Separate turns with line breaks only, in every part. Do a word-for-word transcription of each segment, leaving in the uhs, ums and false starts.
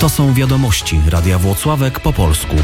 To są wiadomości Radia Włocławek po polsku.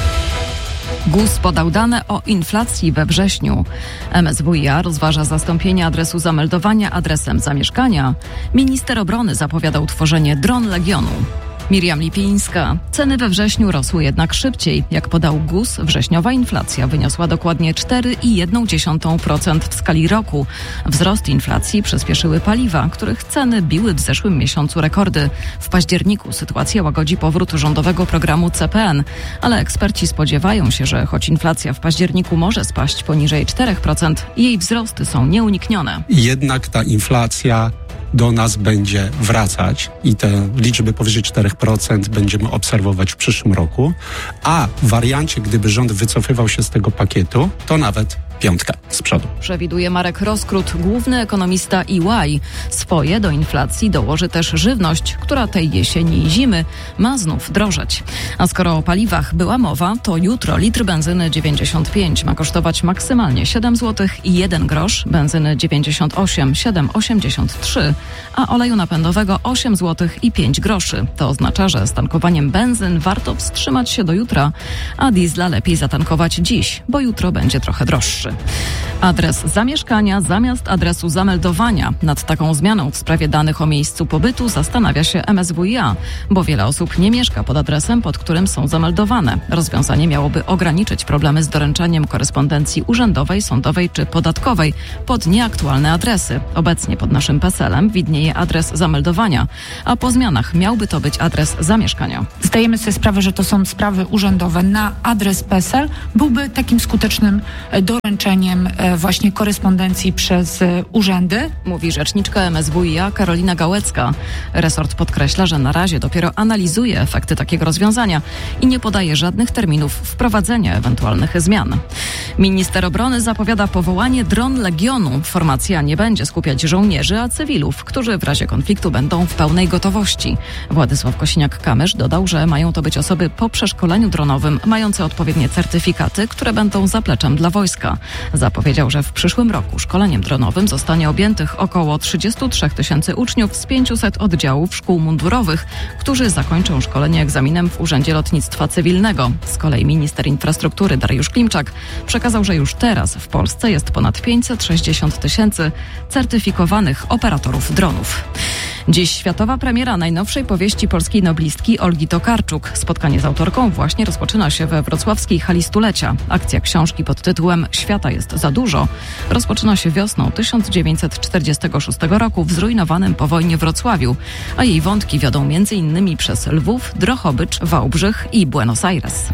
G U S podał dane o inflacji we wrześniu. M S W i A rozważa zastąpienie adresu zameldowania adresem zamieszkania. Minister obrony zapowiadał tworzenie dron Legionu. Miriam Lipińska. Ceny we wrześniu rosły jednak szybciej. Jak podał G U S, wrześniowa inflacja wyniosła dokładnie cztery przecinek jeden procent w skali roku. Wzrost inflacji przyspieszyły paliwa, których ceny biły w zeszłym miesiącu rekordy. W październiku sytuację łagodzi powrót rządowego programu C P N, ale eksperci spodziewają się, że choć inflacja w październiku może spaść poniżej cztery procent, jej wzrosty są nieuniknione.
Jednak ta inflacja do nas będzie wracać i te liczby powyżej cztery procent będziemy obserwować w przyszłym roku, a w wariancie, gdyby rząd wycofywał się z tego pakietu, to nawet piątkę z przodu.
Przewiduje Marek Roskrót, główny ekonomista E Y. Swoje do inflacji dołoży też żywność, która tej jesieni i zimy ma znów drożeć. A skoro o paliwach była mowa, to jutro litr benzyny dziewięćdziesiąt pięć ma kosztować maksymalnie siedem złotych i jeden grosz, benzyny dziewięćdziesiąt osiem, siedem osiemdziesiąt trzy, a oleju napędowego osiem złotych i pięć groszy. To oznacza, że z tankowaniem benzyn warto wstrzymać się do jutra, a diesla lepiej zatankować dziś, bo jutro będzie trochę droższy. Adres zamieszkania zamiast adresu zameldowania. Nad taką zmianą w sprawie danych o miejscu pobytu zastanawia się M S W i A, bo wiele osób nie mieszka pod adresem, pod którym są zameldowane. Rozwiązanie miałoby ograniczyć problemy z doręczaniem korespondencji urzędowej, sądowej czy podatkowej pod nieaktualne adresy. Obecnie pod naszym PESEL-em widnieje adres zameldowania, a po zmianach miałby to być adres zamieszkania.
Zdajemy sobie sprawę, że to są sprawy urzędowe. Na adres PESEL byłby takim skutecznym doręczeniem właśnie korespondencji przez urzędy.
Mówi rzeczniczka M S W i A Karolina Gałecka. Resort podkreśla, że na razie dopiero analizuje efekty takiego rozwiązania i nie podaje żadnych terminów wprowadzenia ewentualnych zmian. Minister obrony zapowiada powołanie dron Legionu. Formacja nie będzie skupiać żołnierzy, a cywilów, którzy w razie konfliktu będą w pełnej gotowości. Władysław Kosiniak-Kamysz dodał, że mają to być osoby po przeszkoleniu dronowym, mające odpowiednie certyfikaty, które będą zapleczem dla wojska. Zapowiedział, że w przyszłym roku szkoleniem dronowym zostanie objętych około trzydzieści trzy tysięcy uczniów z pięciuset oddziałów szkół mundurowych, którzy zakończą szkolenie egzaminem w Urzędzie Lotnictwa Cywilnego. Z kolei minister infrastruktury Dariusz Klimczak przekazał, że już teraz w Polsce jest ponad pięćset sześćdziesiąt tysięcy certyfikowanych operatorów dronów. Dziś światowa premiera najnowszej powieści polskiej noblistki Olgi Tokarczuk. Spotkanie z autorką właśnie rozpoczyna się we wrocławskiej hali stulecia. Akcja książki pod tytułem Świata jest za dużo rozpoczyna się wiosną tysiąc dziewięćset czterdziestego szóstego roku w zrujnowanym po wojnie Wrocławiu, a jej wątki wiodą między innymi przez Lwów, Drohobycz, Wałbrzych i Buenos Aires.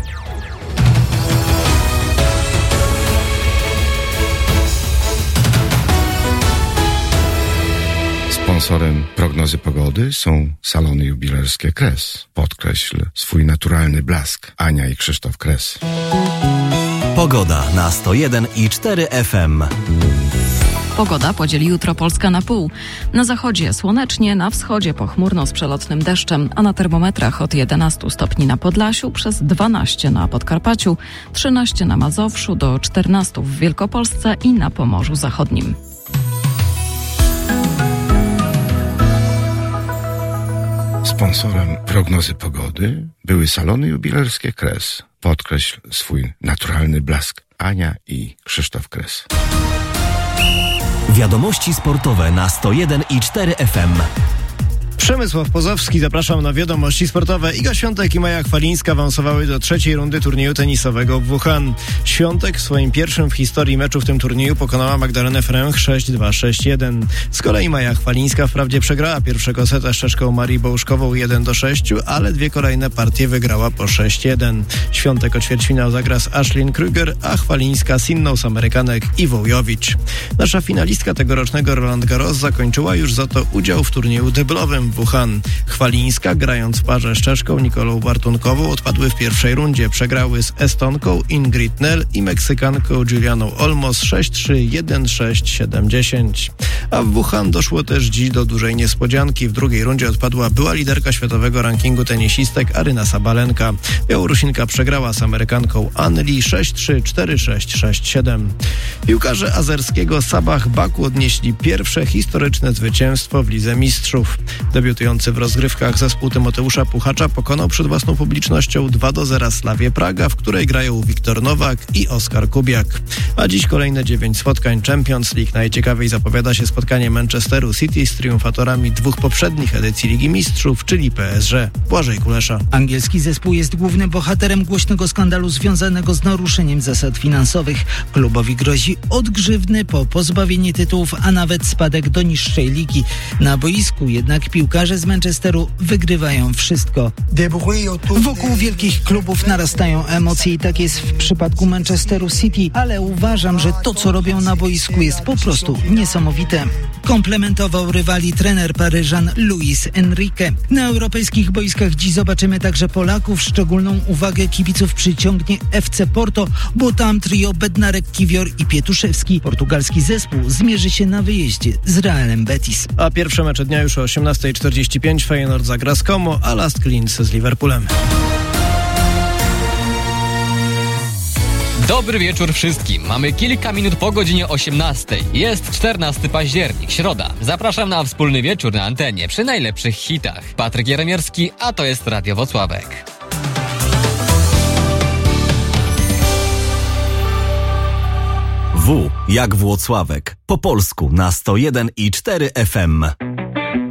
Sponsorem prognozy pogody są salony jubilerskie Kres. Podkreśl swój naturalny blask. Ania i Krzysztof Kres.
Pogoda na sto jeden i cztery F M.
Pogoda podzieli jutro Polskę na pół. Na zachodzie słonecznie, na wschodzie pochmurno z przelotnym deszczem, a na termometrach od jedenastu stopni na Podlasiu, przez dwanaście na Podkarpaciu, trzynaście na Mazowszu, do czternastu w Wielkopolsce i na Pomorzu Zachodnim.
Sponsorem prognozy pogody były salony jubilerskie Kres. Podkreśl swój naturalny blask. Ania i Krzysztof Kres.
Wiadomości sportowe na sto jeden i cztery F M.
Przemysław Pozowski, zapraszam na wiadomości sportowe. Iga Świątek i Maja Chwalińska awansowały do trzeciej rundy turnieju tenisowego w Wuhan. Świątek w swoim pierwszym w historii meczu w tym turnieju pokonała Magdalenę Fręch sześć dwa sześć jeden. Z kolei Maja Chwalińska wprawdzie przegrała pierwszego seta z Czeszką Marii Bołuszkową jeden do sześciu, ale dwie kolejne partie wygrała po sześć jeden. Świątek o ćwierćfinał zagra z Ashlyn Kruger, a Chwalińska z inną z Amerykanek Iwą Jowicz. Nasza finalistka tegorocznego Roland Garros zakończyła już za to udział w turnieju deblowym w Wuhan. Chwalińska, grając w parze z Czeszką Nikolą Bartunkową, odpadły w pierwszej rundzie. Przegrały z Estonką Ingrid Nel i Meksykanką Julianą Olmos sześć trzy, jeden sześć, siedem dziesięć. A w Wuhan doszło też dziś do dużej niespodzianki. W drugiej rundzie odpadła była liderka światowego rankingu tenisistek Aryna Sabalenka. Białorusinka przegrała z Amerykanką An Li sześć trzy, cztery sześć, sześć siedem. Piłkarze azerskiego Sabah Baku odnieśli pierwsze historyczne zwycięstwo w Lidze Mistrzów. Debiutujący w rozgrywkach zespół Tymoteusza Puchacza pokonał przed własną publicznością dwa do zera Slawię Praga, w której grają Wiktor Nowak i Oskar Kubiak. A dziś kolejne dziewięć spotkań Champions League. Najciekawiej zapowiada się spotkanie Manchesteru City z triumfatorami dwóch poprzednich edycji Ligi Mistrzów, czyli P S G. Błażej Kulesza.
Angielski zespół jest głównym bohaterem głośnego skandalu związanego z naruszeniem zasad finansowych. Klubowi grozi od grzywny po pozbawienie tytułów, a nawet spadek do niższej ligi. Na boisku jednak piłkarze z Manchesteru wygrywają wszystko. Wokół wielkich klubów narastają emocje i tak jest w przypadku Manchesteru City, ale uważam, że to, co robią na boisku, jest po prostu niesamowite. Komplementował rywali trener Paryżan Luis Enrique. Na europejskich boiskach dziś zobaczymy także Polaków. Szczególną uwagę kibiców przyciągnie F C Porto, bo tam trio Bednarek, Kiwior i Pietuszewski. Portugalski zespół zmierzy się na wyjeździe z Realem Betis.
A pierwsze mecze dnia już o osiemnasta czterdzieści pięć. Feyenoord zagra z Como, a Last Klins z Liverpoolem.
Dobry wieczór wszystkim. Mamy kilka minut po godzinie osiemnastej. Jest czternasty październik, środa. Zapraszam na wspólny wieczór na antenie przy najlepszych hitach. Patryk Jeremierski, a to jest Radio Włocławek.
W jak Włocławek. Po polsku na sto jeden i cztery F M.